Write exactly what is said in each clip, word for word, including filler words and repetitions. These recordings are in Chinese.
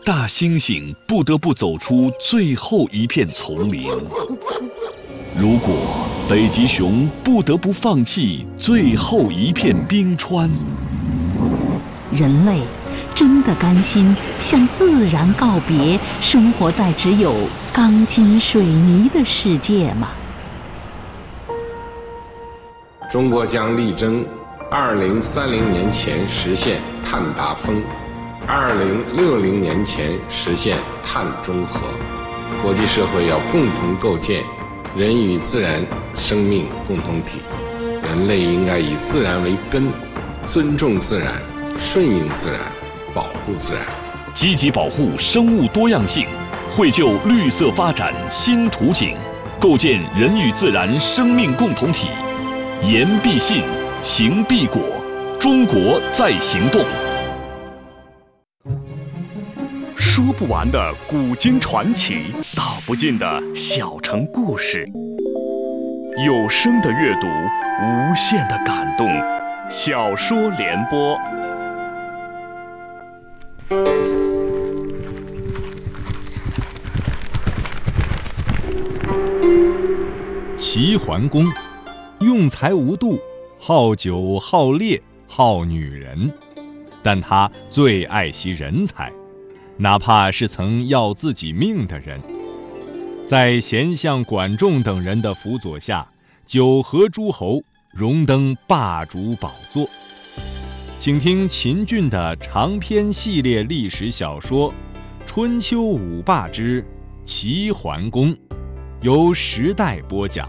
大猩猩不得不走出最后一片丛林。如果北极熊不得不放弃最后一片冰川， 人类真的甘心向自然告别，生活在只有钢筋水泥的世界吗？ 中国将力争二零三零年前实现碳达峰，二零六零年前实现碳中和。国际社会要共同构建人与自然生命共同体，人类应该以自然为根，尊重自然，顺应自然，保护自然， 积极保护生物多样性，绘就绿色发展新图景，构建人与自然生命共同体。言必信，行必果，中国在行动。说不完的古今传奇，道不尽的小城故事，有声的阅读，无限的感动。小说联播。 齐桓公用才无度，好酒好猎好女人，但他最爱惜人才，哪怕是曾要自己命的人。在贤相管仲等人的辅佐下，九合诸侯，荣登霸主宝座。请听秦俊的长篇系列历史小说《春秋五霸之齐桓公》，由时代播讲。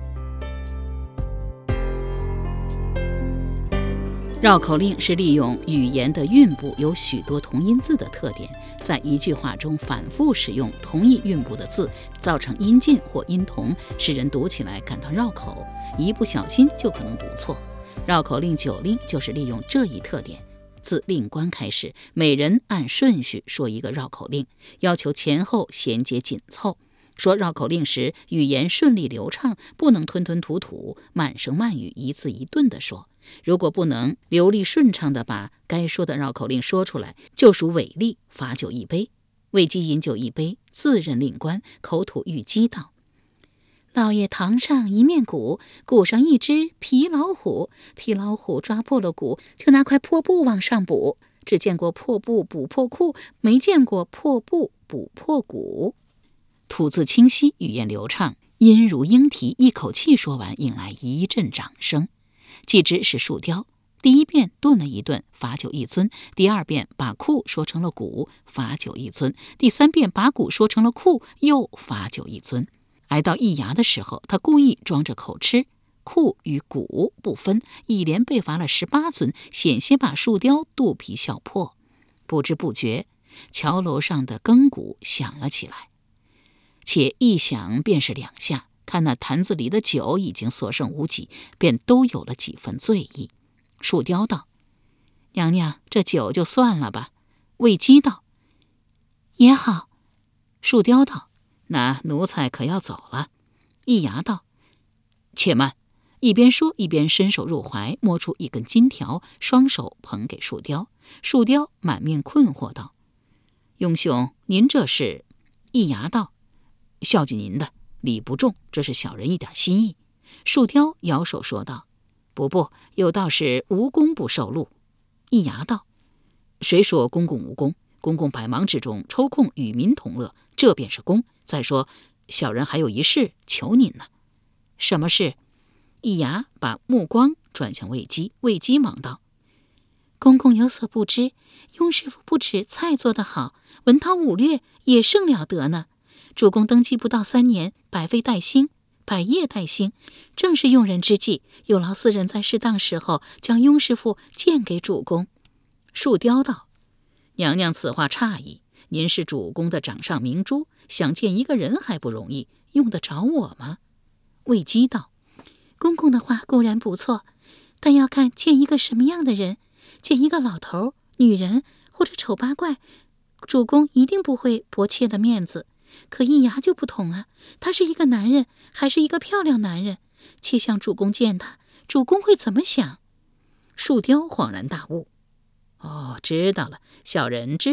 绕口令是利用语言的韵部有许多同音字的特点，在一句话中反复使用同一韵部的字，造成音近或音同，使人读起来感到绕口，一不小心就可能读错。绕口令九令就是利用这一特点，自令官开始，每人按顺序说一个绕口令，要求前后衔接紧凑。说绕口令时，语言顺利流畅，不能吞吞吐吐、慢声慢语、一字一顿地说。如果不能流利顺畅地把该说的绕口令说出来，就属违例，罚酒一杯。魏姬饮酒一杯，自任令官，口吐玉鸡道：老爷堂上一面鼓，鼓上一只皮老虎，皮老虎抓破了鼓，就拿块破布往上补。只见过破布补破裤，没见过破布补破鼓。吐字清晰，语言流畅，音如莺啼，一口气说完，引来一阵掌声。继之是树雕，第一遍顿了一顿，罚酒一尊；第二遍把裤说成了鼓，罚酒一尊；第三遍把鼓说成了裤，又罚酒一尊。挨到易牙的时候，他故意装着口吃，裤与鼓不分，一连被罚了十八尊，险些把树雕肚皮笑破。不知不觉，桥楼上的更鼓响了起来，且一响便是两下。看那坛子里的酒已经所剩无几，便都有了几分醉意。树雕道：娘娘，这酒就算了吧。魏姬道：也好。树雕道：那奴才可要走了。易牙道：且慢。一边说一边伸手入怀，摸出一根金条，双手捧给树雕。树雕满面困惑道：雍兄，您这是？易牙道：孝敬您的，礼不重，这是小人一点心意。树雕摇手说道：不不，有道是无功不受禄。易牙道：谁说公公无功？公公百忙之中抽空与民同乐，这便是功。再说小人还有一事求您呢。什么事？易牙把目光转向魏姬，魏姬忙道：公公有所不知，雍师傅不止菜做得好，文韬武略也甚了得呢。主公登基不到三年，百废待兴，百业待兴，正是用人之际，有劳四人在适当时候将雍师傅荐给主公。树雕道：娘娘此话差矣，您是主公的掌上明珠，想见一个人还不容易，用得着我吗？魏姬道：公公的话固然不错，但要看见一个什么样的人。见一个老头、女人或者丑八怪，主公一定不会薄切的面子。可易牙就不同啊，他是一个男人，还是一个漂亮男人，且想主公见他，主公会怎么想？树雕恍然大悟：哦，知道了，小人知道了。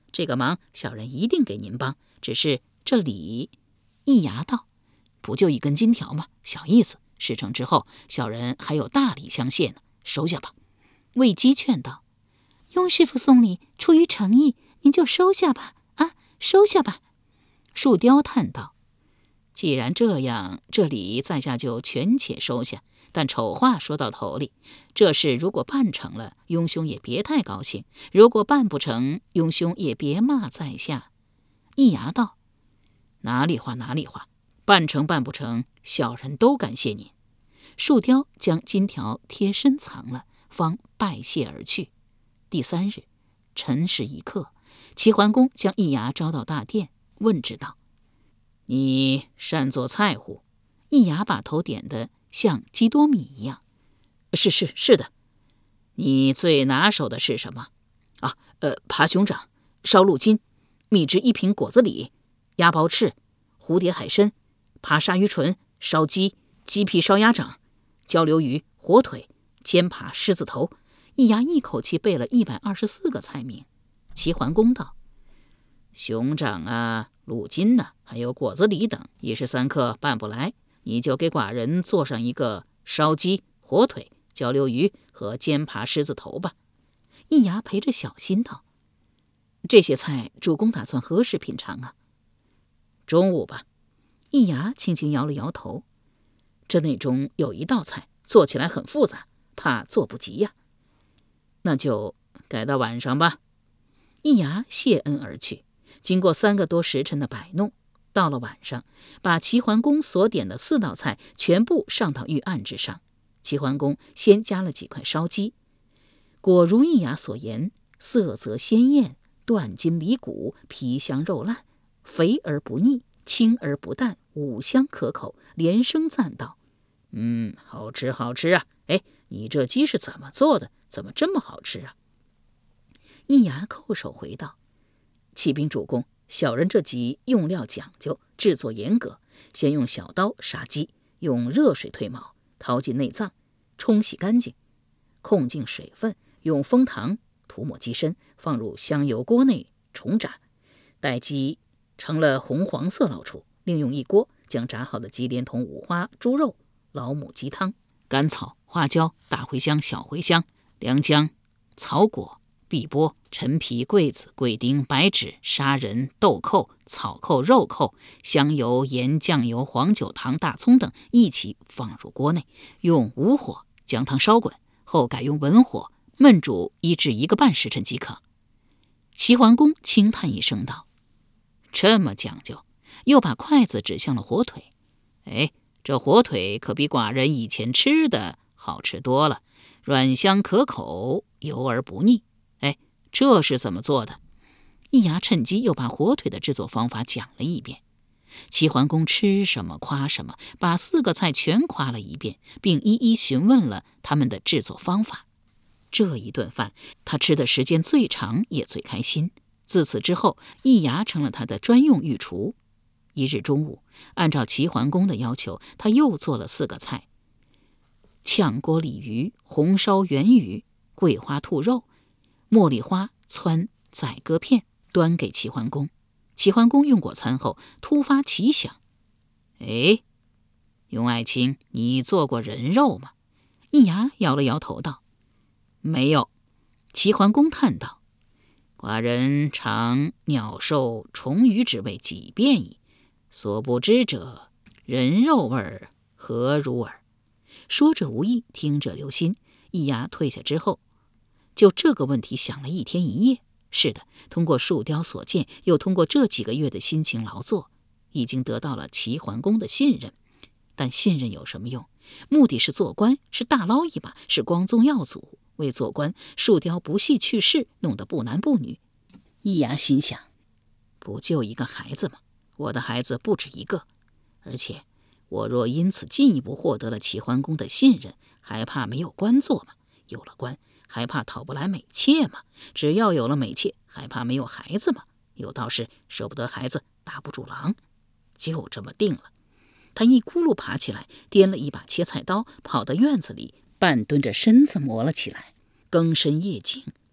这个忙小人一定给您帮，只是这礼……易牙道：不就一根金条吗？小意思，事成之后小人还有大礼相谢呢，收下吧。魏姬劝道：雍师傅送礼出于诚意，您就收下吧，啊，收下吧。树雕叹道：既然这样，这礼在下就全且收下，但丑话说到头里，这事如果办成了，雍兄也别太高兴；如果办不成，雍兄也别骂在下。易牙道：哪里话哪里话，办成办不成，小人都感谢您。树雕将金条贴身藏了，方拜谢而去。第三日辰时一刻，齐桓公将易牙招到大殿，问之道：你善做菜乎？易牙把头点得像基多米一样。是是是的。你最拿手的是什么？啊，呃，扒熊掌、烧鹿筋、秘制一品果子狸、鸭包翅、蝴蝶海参、扒鲨鱼唇、烧鸡、鸡皮烧鸭掌、焦溜鱼、火腿、煎扒狮子头。易牙一口气背了一百二十四个菜名。齐桓公道：熊掌啊，鹿筋呐、啊，还有果子狸等，一时三刻办不来，你就给寡人做上一个烧鸡、火腿、焦溜鱼和煎扒狮子头吧。易牙陪着小心道：这些菜主公打算何时品尝啊？中午吧。易牙轻轻摇了摇头：这内中有一道菜做起来很复杂，怕做不及呀、啊。那就改到晚上吧。易牙谢恩而去。经过三个多时辰的摆弄，到了晚上，把齐桓公所点的四道菜全部上到御案之上。齐桓公先加了几块烧鸡，果如易牙所言，色泽鲜艳，断筋离骨，皮香肉烂，肥而不腻，清而不淡，五香可口，连声赞道：嗯，好吃好吃啊！哎，你这鸡是怎么做的？怎么这么好吃啊？易牙叩首回道：启禀主公，小人这鸡用料讲究，制作严格，先用小刀杀鸡，用热水退毛，掏尽内脏，冲洗干净，控净水分，用枫糖涂抹鸡身，放入香油锅内重炸，待鸡成了红黄色捞出，另用一锅将炸好的鸡连同五花猪肉、老母鸡汤、甘草、花椒、大茴香、小茴香、良姜、草果、碧波、陈皮、桂子、桂丁、白芷、砂仁、豆蔻、草蔻、肉蔻、香油、盐、酱油、黄酒、糖、大葱等一起放入锅内，用武火将汤烧滚，后改用文火焖煮一至一个半时辰即可。齐桓公轻叹一声道：这么讲究。又把筷子指向了火腿。哎，这火腿可比寡人以前吃的好吃多了，软香可口，油而不腻。哎，这是怎么做的？易牙趁机又把火腿的制作方法讲了一遍。齐桓公吃什么夸什么，把四个菜全夸了一遍，并一一询问了他们的制作方法。这一顿饭他吃的时间最长，也最开心。自此之后，易牙成了他的专用御厨。一日中午，按照齐桓公的要求，他又做了四个菜：炝锅鲤鱼、红烧圆鱼、桂花兔肉、茉莉花汆宰鸽片，端给齐桓公。齐桓公用过餐后，突发奇想：哎，雍爱卿，你做过人肉吗？易牙摇了摇头道：没有。齐桓公叹道：寡人尝鸟兽虫鱼之味几遍矣，所不知者，人肉味儿何如耳？说者无意，听者留心。易牙退下之后，就这个问题想了一天一夜。是的，通过树雕所见，又通过这几个月的辛勤劳作，已经得到了齐桓公的信任。但信任有什么用？目的是做官，是大捞一把，是光宗耀祖。为做官，树雕不惜去世，弄得不男不女。易牙心想：不就一个孩子吗？我的孩子不止一个，而且我若因此进一步获得了齐桓公的信任，还怕没有官做吗？有了官，还怕讨不来美妾吗？只要有了美妾，还怕没有孩子吗？有道是舍不得孩子，打不住狼。就这么定了。他一咕噜爬起来，掂了一把切菜刀，跑到院子里，半蹲着身子磨了起来。更深夜静，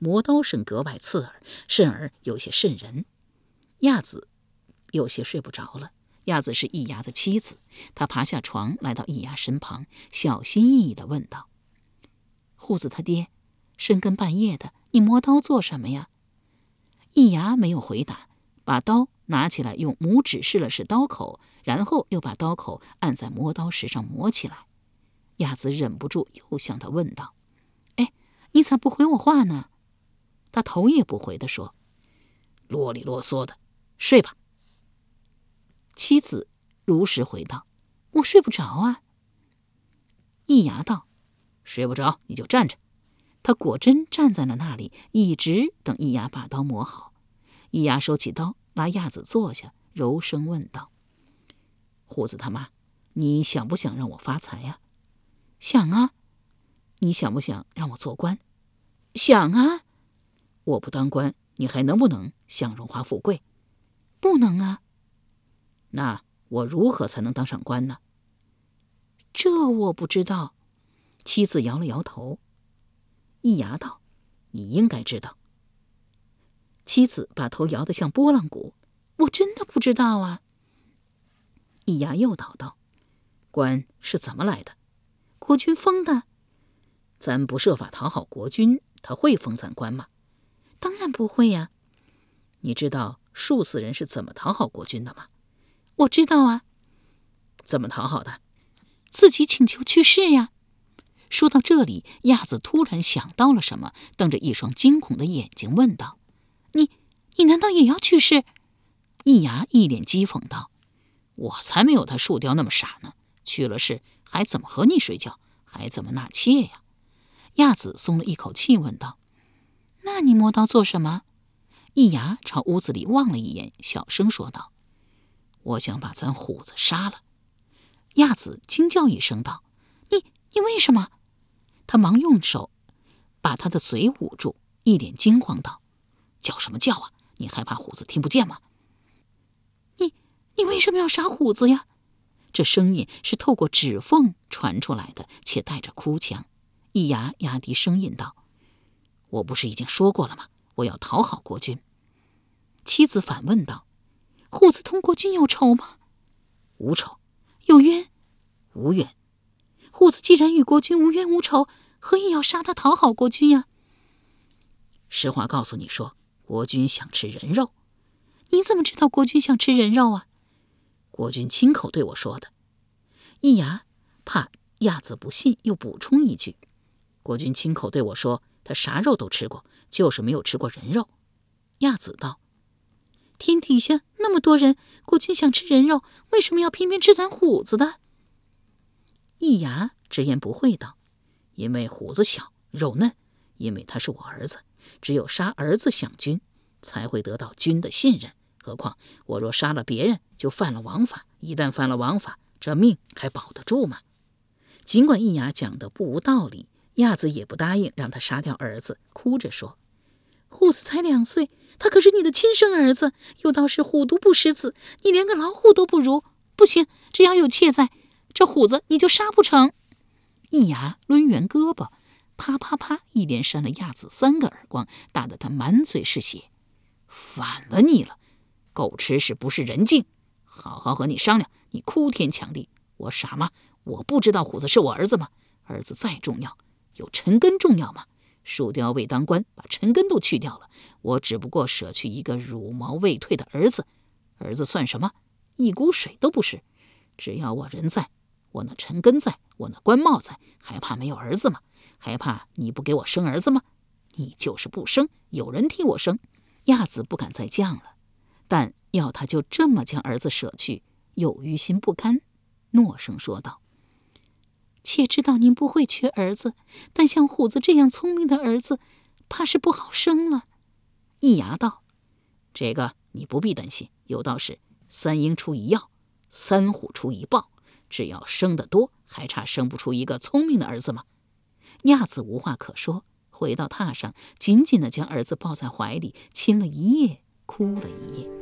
磨刀声格外刺耳，甚而有些瘆人。亚子有些睡不着了。亚子是易牙的妻子，她爬下床来到易牙身旁，小心翼翼地问道：户子他爹，深更半夜的，你磨刀做什么呀？易牙没有回答，把刀拿起来，用拇指试了试刀口，然后又把刀口按在磨刀石上磨起来。亚子忍不住又向他问道：哎，你咋不回我话呢？他头也不回地说：啰里啰嗦的，睡吧。妻子如实回道：我睡不着啊。易牙道：睡不着你就站着。他果真站在了那里，一直等易牙把刀磨好。易牙收起刀，拉亚子坐下，柔声问道：虎子他妈，你想不想让我发财呀？想啊。你想不想让我做官？想啊。我不当官，你还能不能享荣华富贵？不能啊。那我如何才能当上官呢？这我不知道。妻子摇了摇头。易牙道：你应该知道。妻子把头摇得像拨浪鼓：我真的不知道啊。易牙又叨道：官是怎么来的？国君封的。咱不设法讨好国君，他会封咱官吗？当然不会呀。你知道术死人是怎么讨好国君的吗？我知道啊。怎么讨好的？自己请求去世呀。说到这里，亚子突然想到了什么，瞪着一双惊恐的眼睛问道：你你难道也要去世？易牙一脸讥讽道：我才没有他树雕那么傻呢，去了世还怎么和你睡觉，还怎么纳妾呀？亚子松了一口气问道：那你磨刀做什么？易牙朝屋子里望了一眼，小声说道：我想把咱虎子杀了。亚子惊叫一声道：你你为什么？他忙用手把他的嘴捂住，一脸惊慌道：叫什么叫啊？你害怕虎子听不见吗？你你为什么要杀虎子呀？这声音是透过指缝传出来的，且带着哭腔。易牙压低声音道：我不是已经说过了吗？我要讨好国君。妻子反问道：虎子同国君有仇吗？无仇。有冤？无冤。虎子既然与国君无冤无仇，何以要杀他讨好国君呀？实话告诉你说，国君想吃人肉。你怎么知道国君想吃人肉啊？国君亲口对我说的。易牙怕亚子不信，又补充一句：国君亲口对我说，他啥肉都吃过，就是没有吃过人肉。亚子道：天底下那么多人，国君想吃人肉，为什么要偏偏吃咱虎子的？易牙直言不讳道：因为虎子小肉嫩，因为他是我儿子，只有杀儿子享君，才会得到君的信任。何况我若杀了别人，就犯了王法，一旦犯了王法，这命还保得住吗？尽管易牙讲的不无道理，亚子也不答应让他杀掉儿子，哭着说：虎子才两岁，他可是你的亲生儿子，有道是虎毒不食子，你连个老虎都不如。不行，只要有妾在，这虎子你就杀不成。易牙抡圆胳膊，啪啪啪一连扇了亚子三个耳光，打得他满嘴是血。反了你了，狗吃屎不是人敬，好好和你商量，你哭天抢地。我傻吗？我不知道虎子是我儿子吗？儿子再重要，有陈根重要吗？树雕未当官，把陈根都去掉了，我只不过舍去一个乳毛未退的儿子，儿子算什么？一股水都不是。只要我人在，我那陈根在，我那官帽在，还怕没有儿子吗？还怕你不给我生儿子吗？你就是不生，有人替我生。亚子不敢再犟了，但要他就这么将儿子舍去，又于心不甘，诺声说道：妾知道您不会缺儿子，但像虎子这样聪明的儿子，怕是不好生了。易牙道：这个你不必担心，有道是三鹰出一药，三虎出一豹，只要生得多，还差生不出一个聪明的儿子吗？亚子无话可说，回到榻上，紧紧地将儿子抱在怀里，亲了一夜，哭了一夜。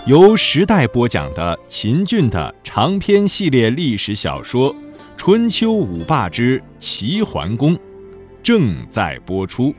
由时代播讲的秦俊的长篇系列历史小说《春秋五霸之齐桓公》正在播出。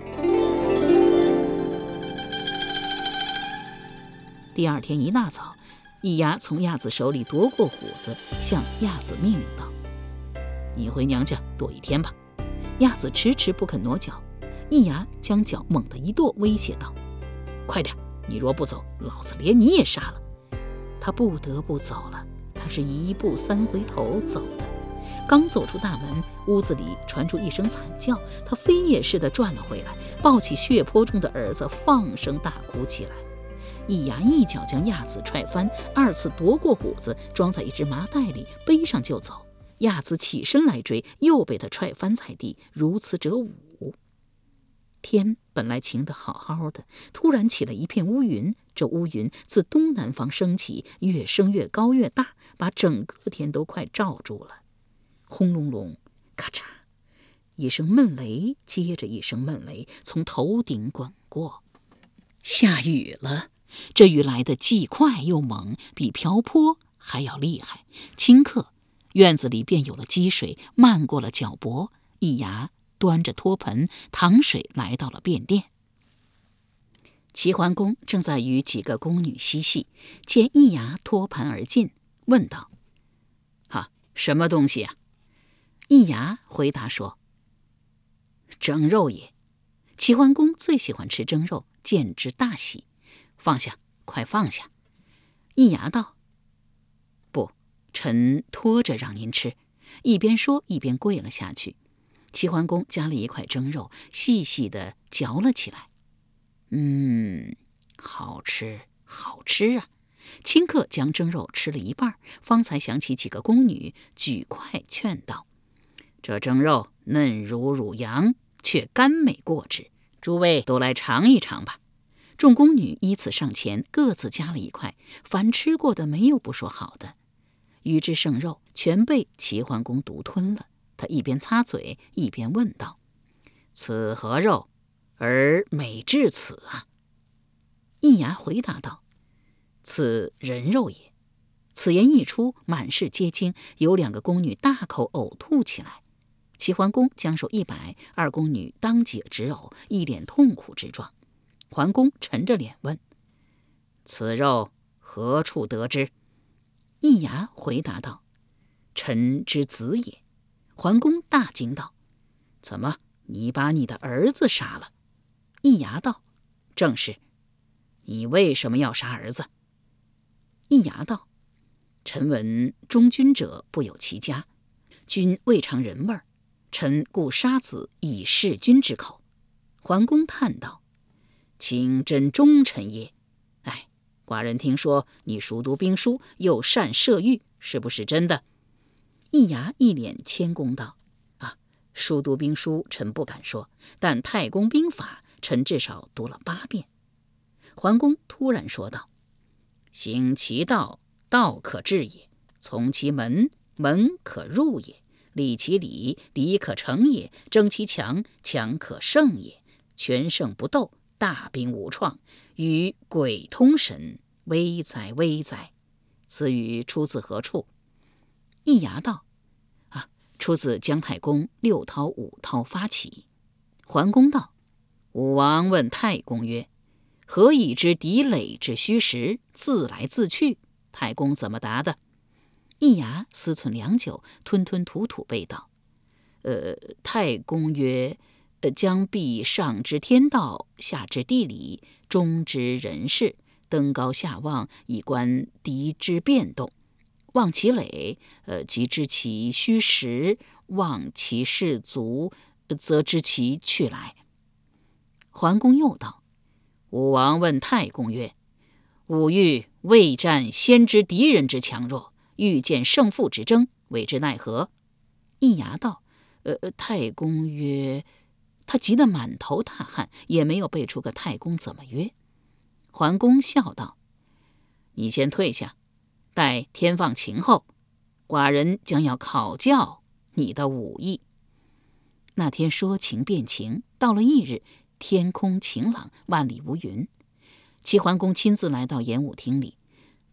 第二天一大早，易牙从亚子手里夺过虎子，向亚子命令道：“你回娘家躲一天吧。”亚子迟迟不肯挪脚，易牙将脚猛地一跺，威胁道：“快点，你若不走，老子连你也杀了。”他不得不走了，他是一步三回头走的。刚走出大门，屋子里传出一声惨叫，他飞也似的转了回来，抱起血泊中的儿子，放声大哭起来。易牙一脚将亚子踹翻，二次夺过虎子，装在一只麻袋里，背上就走。亚子起身来追，又被他踹翻在地，如此者五。天本来晴得好好的，突然起了一片乌云，这乌云自东南方升起，越升越高越大，把整个天都快罩住了。轰隆隆，咔嚓，一声闷雷接着一声闷雷从头顶滚过。下雨了，这雨来得既快又猛，比瓢泼还要厉害。顷刻，院子里便有了积水，漫过了脚脖。易牙端着托盆淌水来到了便殿。齐桓公正在与几个宫女嬉戏，见易牙托盘而进，问道：“哈，什么东西啊？”易牙回答说：“蒸肉也。”齐桓公最喜欢吃蒸肉，见之大喜。放下，快放下。易牙道：“不，臣拖着让您吃。”一边说一边跪了下去。齐桓公夹了一块蒸肉，细细地嚼了起来。嗯，好吃，好吃啊！顷刻将蒸肉吃了一半，方才想起几个宫女，举筷劝道：“这蒸肉嫩如乳羊，却甘美过之，诸位都来尝一尝吧。”众宫女依次上前，各自夹了一块，凡吃过的没有不说好的。余之剩肉全被齐桓公独吞了。他一边擦嘴，一边问道：“此何肉，而美至此啊？”易牙回答道：“此人肉也。”此言一出，满室皆惊，有两个宫女大口呕吐起来。齐桓公将手一摆，二宫女当即直呕，一脸痛苦之状。桓公沉着脸问：“此肉何处得之？”易牙回答道：“臣之子也。”桓公大惊道：“怎么，你把你的儿子杀了？”易牙道：“正是。”“你为什么要杀儿子？”易牙道：“臣闻忠君者不有其家，君未尝人味，臣故杀子以示君之口。”桓公叹道：“卿真忠臣也。哎，寡人听说你熟读兵书，又善射御，是不是真的？”易牙一脸谦恭道：“啊，熟读兵书臣不敢说，但太公兵法臣至少读了八遍。”桓公突然说道：“行其道，道可治也；从其门，门可入也；立其礼，礼可成也；争其强，强可胜也。全胜不斗，大兵无创，与鬼通神，危哉危哉！此语出自何处？”易牙道：“啊，出自姜太公六韬五韬发起。”桓公道：“武王问太公曰：‘何以知敌垒之虚实，自来自去？’太公怎么答的？”易牙思忖良久，吞吞吐吐背道：“呃，太公曰：‘呃，将必上知天道，下知地理，中知人事，登高下望，以观敌之变动。望其垒，呃，即知其虚实；望其士卒，则知其去来。’”桓公又道：“武王问太公曰：‘吾欲未战先知敌人之强弱，欲见胜负之争，谓之奈何？’”易牙道：“呃，太公曰……”他急得满头大汗，也没有背出个太公怎么约。桓公笑道：“你先退下，待天放晴后，寡人将要考教你的武艺。”那天说晴变晴，到了翌日，天空晴朗，万里无云。齐桓公亲自来到演武厅里，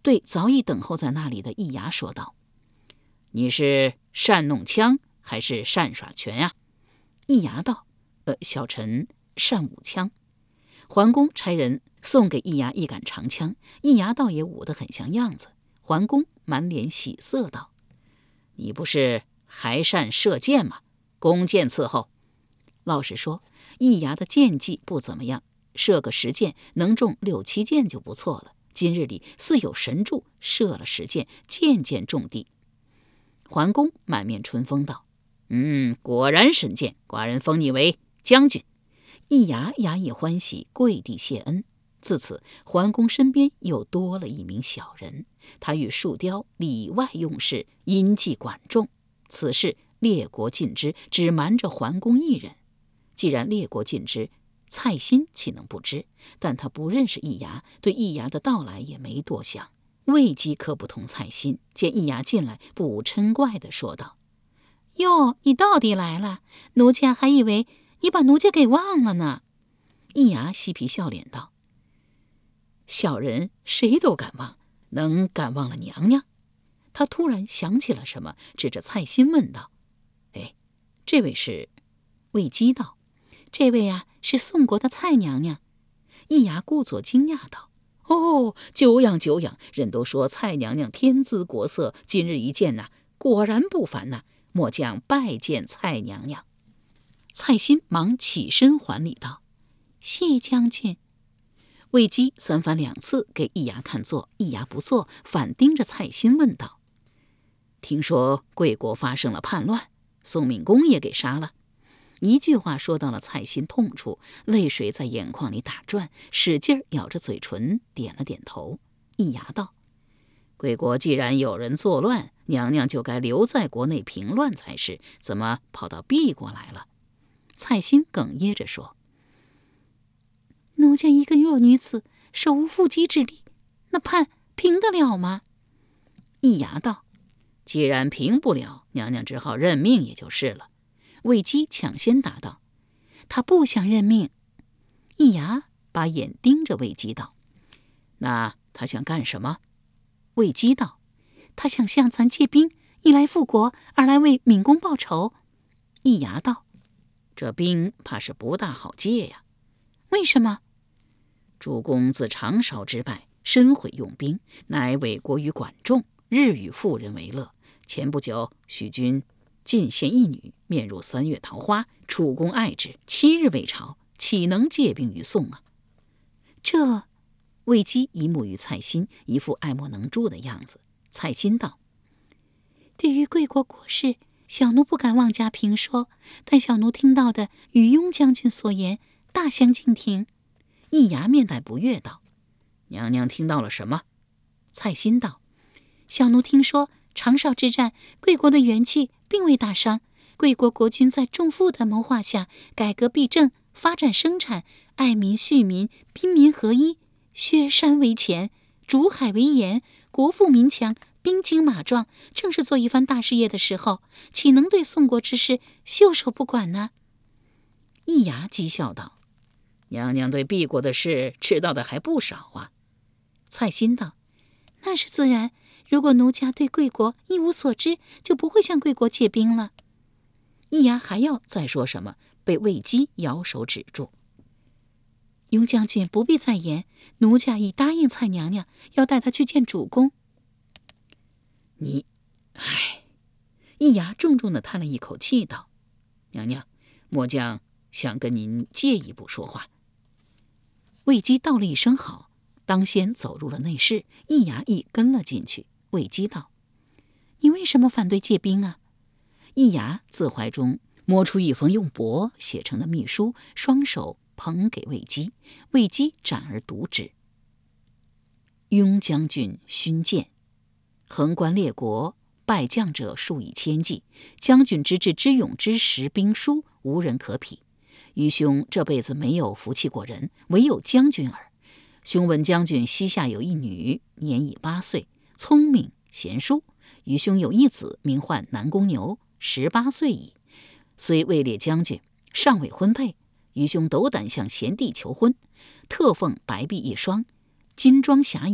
对早已等候在那里的易牙说道：“你是善弄枪还是善耍拳呀、啊？”易牙道：“呃，小臣善舞枪。”桓公差人送给易牙一杆长枪，易牙倒也舞得很像样子。桓公满脸喜色道：“你不是还善射箭吗？弓箭伺候。”老实说，易牙的箭技不怎么样，射个十箭能中六七箭就不错了。今日里似有神助，射了十箭，箭箭中地。桓公满面春风道：“嗯，果然神箭，寡人封你为将军。”易牙衙役欢喜，跪地谢恩。自此，桓公身边又多了一名小人，他与树雕里外用事，阴计管仲。此事列国尽知，只瞒着桓公一人。既然列国尽知，蔡新岂能不知？但他不认识易牙，对易牙的到来也没多想。魏姬可不同蔡新，见易牙进来，不无嗔怪地说道：“哟，你到底来了，奴家还以为你把奴家给忘了呢。”易牙嬉皮笑脸道：“小人谁都敢忘，能敢忘了娘娘？”他突然想起了什么，指着蔡新问道：“哎，这位是？”魏姬道：“这位啊，是宋国的蔡娘娘。”易牙故作惊讶道：“哦，久仰久仰，人都说蔡娘娘天姿国色，今日一见呐、啊，果然不凡呐、啊，末将拜见蔡娘娘。”蔡新忙起身还礼道：“谢将军。”魏姬三番两次给易牙看座，易牙不做，反盯着蔡新问道：“听说贵国发生了叛乱，宋闵公也给杀了？”一句话说到了蔡新痛处，泪水在眼眶里打转，使劲咬着嘴唇，点了点头。易牙道：“贵国既然有人作乱，娘娘就该留在国内平乱才是，怎么跑到敝国来了？”蔡新哽咽着说：“奴家一个弱女子，手无缚鸡之力，那叛平得了吗？”易牙道：“既然平不了，娘娘只好认命也就是了。”魏姬抢先答道：“他不想认命。”易牙把眼盯着魏姬道：“那他想干什么？”魏姬道：“他想向咱借兵，一来复国，二来为闵公报仇。”易牙道：“这兵怕是不大好借呀。”“为什么？”“主公自长勺之败，深悔用兵，乃委国于管仲，日与妇人为乐。前不久，许君进献一女，面如三月桃花，楚公爱之，七日未朝，岂能借兵于宋啊？”这魏姬一目于蔡新，一副爱莫能助的样子。蔡新道：“对于贵国国事，小奴不敢妄加评说，但小奴听到的与雍将军所言大相径庭。”易牙面带不悦道：“娘娘听到了什么？”蔡新道：“小奴听说长勺之战，贵国的元气并未大伤。贵国国君在仲父的谋划下，改革弊政，发展生产，爱民恤民，兵民合一，削山为钳，逐海为盐，国富民强，兵精马壮，正是做一番大事业的时候，岂能对宋国之事袖手不管呢？”易牙讥笑道：“娘娘对敝国的事知道的还不少啊。”蔡新道：“那是自然，如果奴家对贵国一无所知，就不会向贵国借兵了。”易牙还要再说什么，被魏姬摇手止住。“雍将军不必再言，奴家已答应蔡娘娘，要带她去见主公。”“你，唉。”易牙重重地叹了一口气道：“娘娘，末将想跟您借一步说话。”魏姬道了一声好，当先走入了内室，易牙亦跟了进去。魏姬道：“你为什么反对借兵啊？”易牙自怀中摸出一封用帛写成的密书，双手捧给魏姬。魏姬展而读之：“雍将军勋鉴，横观列国，败将者数以千计，将军之智之勇之识兵书，无人可匹。余兄这辈子没有服气过人，唯有将军耳。兄闻将军膝下有一女，年已八岁，聪明贤淑。余兄有一子，名唤南宫牛，十八岁矣。虽位列将军，尚未婚配。余兄斗胆向贤弟求婚，特奉白璧一双，金装匣一副，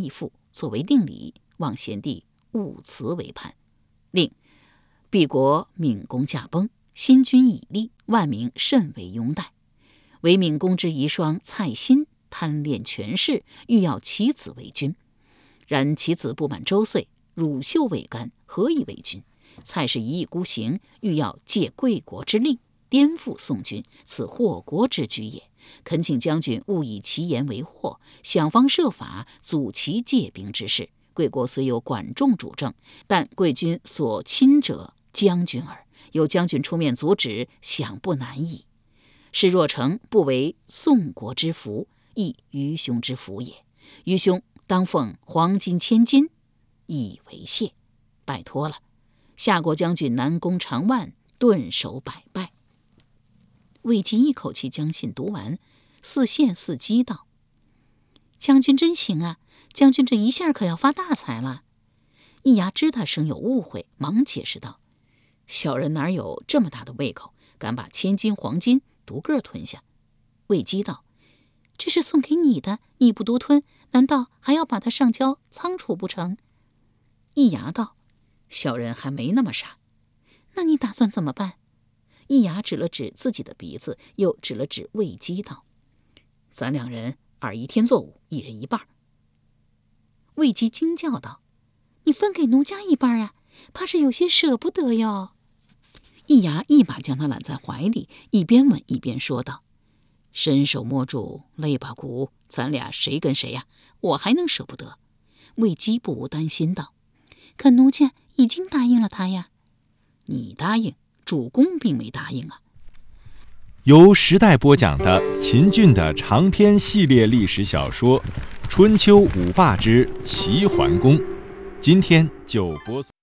作为定礼，望贤弟勿辞为盼。令敝国闵公驾崩，新君已立，万民甚为拥戴。唯闵公之遗孀蔡欣贪恋权势，欲要其子为君，然其子不满周岁，乳臭未干，何以为君？蔡氏一意孤行，欲要借贵国之力颠覆宋军，此祸国之举也。恳请将军勿以其言为祸，想方设法阻其借兵之事。贵国虽有管仲主政，但贵军所亲者将军耳，有将军出面阻止，想不难矣。事若成，不为宋国之福，亦愚兄之福也。愚兄当奉黄金千金以为谢，拜托了。夏国将军南宫长万顿首百拜。魏晋一口气将信读完，似羡似讥道：将军真行啊，将军这一下可要发大财了。易牙知他生有误会，忙解释道：小人哪有这么大的胃口，敢把千金黄金独个吞下？魏姬道：这是送给你的，你不独吞，难道还要把它上交仓储不成？易牙道：小人还没那么傻。那你打算怎么办？易牙指了指自己的鼻子，又指了指魏姬道：咱两人二一天作五，一人一半。魏姬惊叫道：你分给奴家一半啊，怕是有些舍不得哟。易牙一把将他揽在怀里，一边吻一边说道：伸手摸住肋巴骨，咱俩谁跟谁呀、啊？我还能舍不得？魏姬不无担心道：可奴家已经答应了他呀。你答应，主公并没答应啊。 由时代播讲的秦俊的长篇系列历史小说《春秋五霸之齐桓公》，今天就播送。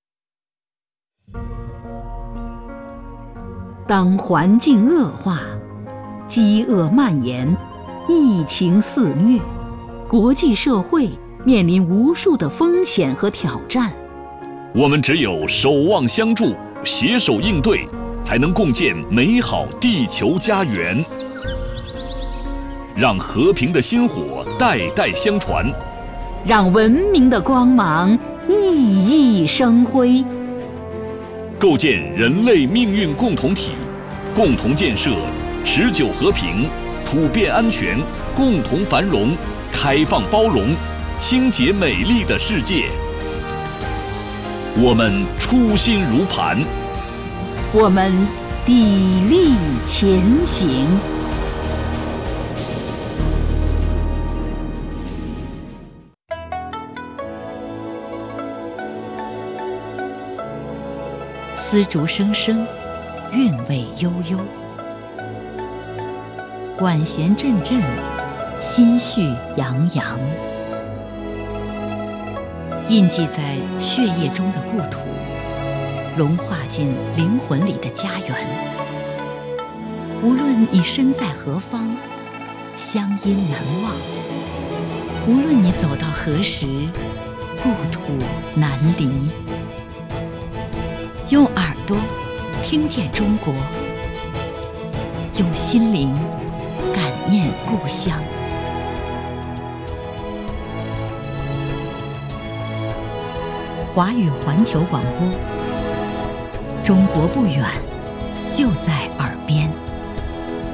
当环境恶化，饥饿蔓延，疫情肆虐，国际社会面临无数的风险和挑战。 我们只有守望相助，携手应对，才能共建美好地球家园。让和平的薪火代代相传， 让文明的光芒熠熠生辉。 构建人类命运共同体，共同建设持久和平、普遍安全、共同繁荣、开放包容、清洁美丽的世界。我们初心如磐， 我们砥砺前行。丝竹声声，韵味悠悠，管弦阵阵，心绪洋洋。印记在血液中的故土，融化进灵魂里的家园。无论你身在何方，乡音难忘；无论你走到何时，故土难离。用耳朵听见中国，用心灵感念故乡。华语环球广播，中国不远，就在耳